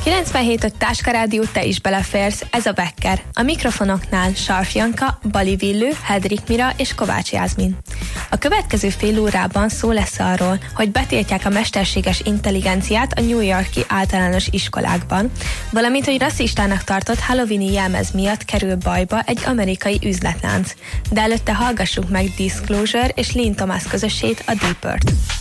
97.5 Táskarádió, te is beleférsz, ez a Becker. A mikrofonoknál Sarf Janka, Bali Villő, Hedrik Mira és Kovács Jászmin. A következő fél órában szó lesz arról, hogy betiltják a mesterséges intelligenciát a New York-i általános iskolákban, valamint, hogy rasszistának tartott Halloween-i jelmez miatt kerül bajba egy amerikai üzletlánc. De előtte hallgassuk meg Disclosure és Lynn Thomas közösét, a Deepert.